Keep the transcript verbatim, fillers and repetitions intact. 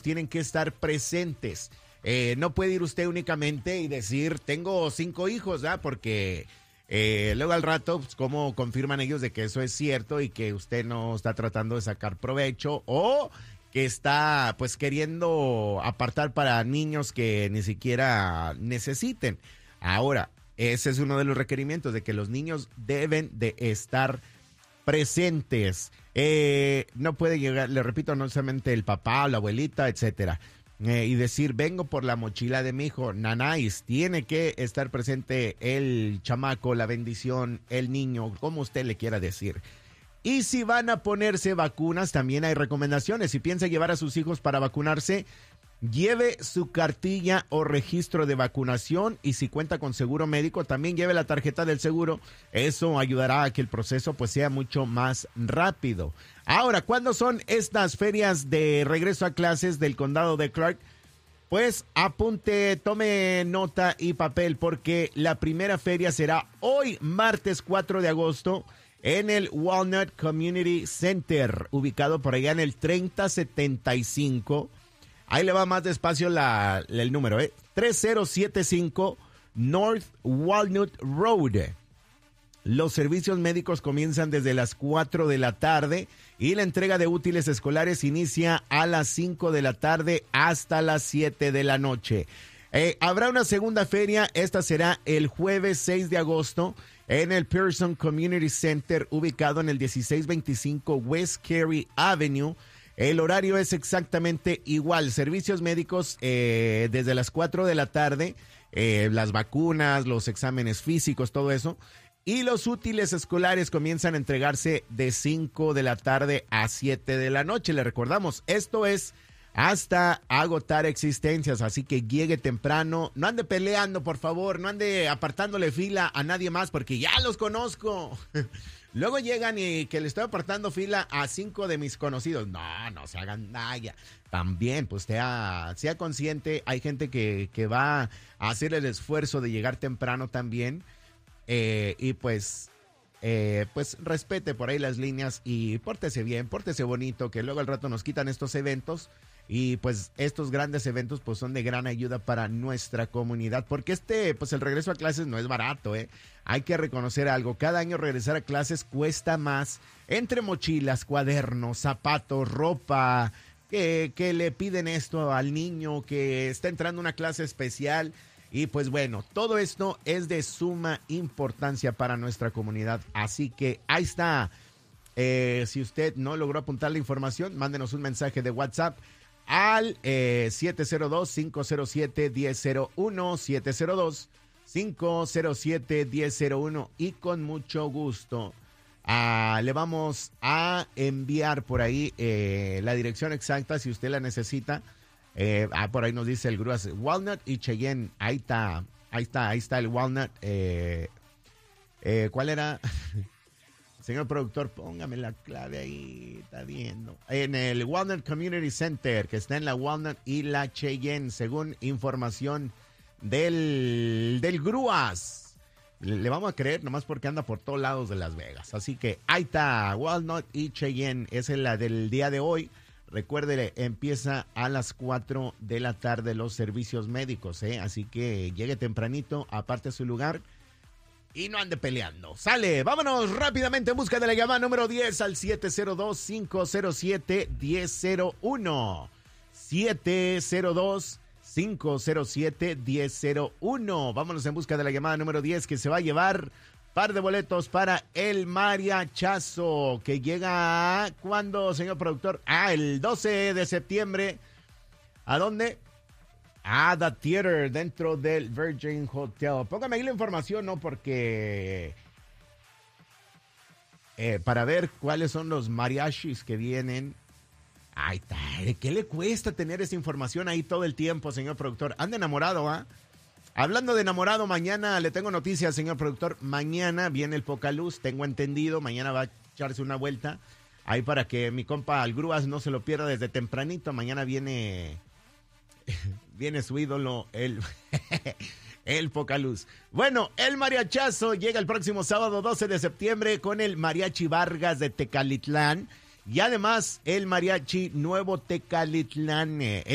tienen que estar presentes. Eh, no puede ir usted únicamente y decir, tengo cinco hijos, ¿verdad? Porque eh, luego al rato, pues, ¿cómo confirman ellos de que eso es cierto y que usted no está tratando de sacar provecho o que está pues queriendo apartar para niños que ni siquiera necesiten? Ahora, ese es uno de los requerimientos, de que los niños deben de estar presentes. Eh, no puede llegar, le repito, no solamente el papá o la abuelita, etcétera. Eh, y decir, vengo por la mochila de mi hijo. Nanáis, tiene que estar presente el chamaco, la bendición, el niño, como usted le quiera decir. Y si van a ponerse vacunas, también hay recomendaciones. Si piensa llevar a sus hijos para vacunarse, lleve su cartilla o registro de vacunación, y si cuenta con seguro médico, también lleve la tarjeta del seguro. Eso ayudará a que el proceso pues sea mucho más rápido. Ahora, ¿cuándo son estas ferias de regreso a clases del condado de Clark? Pues apunte, tome nota y papel, porque la primera feria será hoy, martes cuatro de agosto, en el Walnut Community Center, ubicado por allá en el treinta setenta y cinco. Ahí le va más despacio la, el número, ¿eh? treinta setenta y cinco North Walnut Road. Los servicios médicos comienzan desde las cuatro de la tarde y la entrega de útiles escolares inicia a las cinco de la tarde hasta las siete de la noche. Eh, habrá una segunda feria, esta será el jueves seis de agosto en el Pearson Community Center, ubicado en el dieciséis veinticinco West Carey Avenue. El horario es exactamente igual, servicios médicos eh, desde las cuatro de la tarde, eh, las vacunas, los exámenes físicos, todo eso. Y los útiles escolares comienzan a entregarse de cinco de la tarde a siete de la noche. Le recordamos, esto es hasta agotar existencias, así que llegue temprano. No ande peleando, por favor, no ande apartándole fila a nadie más, porque ya los conozco. Luego llegan y que le estoy apartando fila a cinco de mis conocidos. No, no se hagan nada. También, pues sea, sea consciente, hay gente que, que va a hacer el esfuerzo de llegar temprano también. Eh, y pues, eh, pues respete por ahí las líneas y pórtese bien, pórtese bonito, que luego al rato nos quitan estos eventos. Y pues estos grandes eventos pues son de gran ayuda para nuestra comunidad, porque este, pues el regreso a clases no es barato, ¿eh? Hay que reconocer algo, cada año regresar a clases cuesta más, entre mochilas, cuadernos, zapatos, ropa, que, que le piden esto al niño que está entrando a una clase especial. Y pues bueno, todo esto es de suma importancia para nuestra comunidad, así que ahí está. Eh, si usted no logró apuntar la información, mándenos un mensaje de WhatsApp al eh, siete cero dos, cinco cero siete, uno cero cero uno, siete cero dos, cinco cero siete, uno cero cero uno, y con mucho gusto uh, le vamos a enviar por ahí eh, la dirección exacta si usted la necesita. Eh, ah, por ahí nos dice el Grúas, Walnut y Cheyenne, ahí está, ahí está, ahí está el Walnut. Eh, eh, ¿cuál era? Señor productor, póngame la clave ahí, está viendo. En el Walnut Community Center, que está en la Walnut y la Cheyenne, según información del, del Grúas. Le, le vamos a creer nomás porque anda por todos lados de Las Vegas. Así que ahí está, Walnut y Cheyenne, esa es la del día de hoy. Recuérdele, empieza a las cuatro de la tarde los servicios médicos, ¿eh? Así que llegue tempranito, aparte su lugar. Y no ande peleando. Sale, vámonos rápidamente en busca de la llamada número diez al siete cero dos, cinco cero siete, uno cero cero uno. siete cero dos, cinco cero siete, uno cero cero uno. Vámonos en busca de la llamada número diez, que se va a llevar par de boletos para el mariachazo, que llega, ¿cuándo, señor productor? Ah, el doce de septiembre. ¿A dónde? Ah, The Theater, dentro del Virgin Hotel. Póngame ahí la información, ¿no? Porque eh, para ver cuáles son los mariachis que vienen. Ay, ¿qué le cuesta tener esa información ahí todo el tiempo, señor productor? Anda enamorado, ¿ah? ¿eh? Hablando de enamorado, mañana le tengo noticias, señor productor. Mañana viene el Pocaluz, tengo entendido. Mañana va a echarse una vuelta ahí para que mi compa el Grúas no se lo pierda desde tempranito. Mañana viene... Viene su ídolo, el, el Pocaluz. Bueno, el mariachazo llega el próximo sábado doce de septiembre con el Mariachi Vargas de Tecalitlán. Y además el Mariachi Nuevo Tecalitlán.